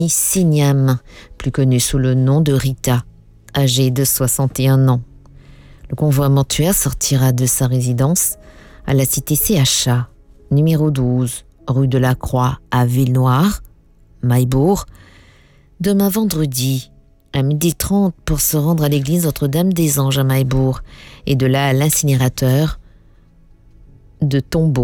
Signam, plus connue sous le nom de Rita, âgée de 61 ans. Le convoi mortuaire sortira de sa résidence à la cité CHA, numéro 12, rue de la Croix à Villenoire, Maillebourg, demain vendredi à 12h30 pour se rendre à l'église Notre-Dame-des-Anges à Maillebourg et de là à l'incinérateur de Tombeau.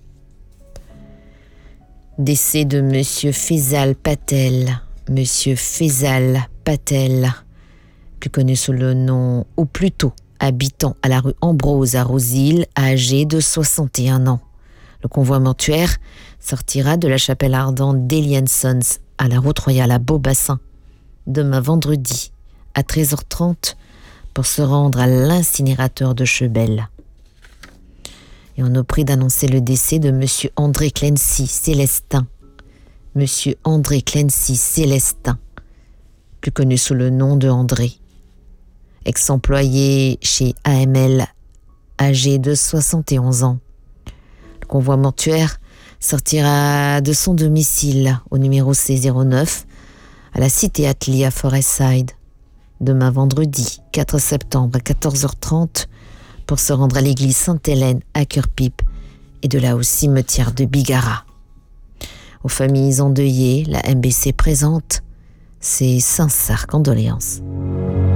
Décès de Monsieur Faisal Patel. Monsieur Faisal Patel, plus connu sous le nom, ou plutôt habitant à la rue Ambrose à Rosil, âgé de 61 ans. Le convoi mortuaire sortira de la chapelle ardente d'Eliansons à la route royale à Beaubassin demain vendredi à 13h30 pour se rendre à l'incinérateur de Chebel. Et on nous prie d'annoncer le décès de Monsieur André Clency Célestin. Monsieur André Clency Célestin, plus connu sous le nom de André. Ex-employé chez AML, âgé de 71 ans. Le convoi mortuaire sortira de son domicile au numéro C09 à la cité Atli à Forestside demain vendredi 4 septembre à 14h30 pour se rendre à l'église Sainte-Hélène à Cœur-Pipe et de là au cimetière de Bigara. Aux familles endeuillées, la MBC présente ses sincères condoléances.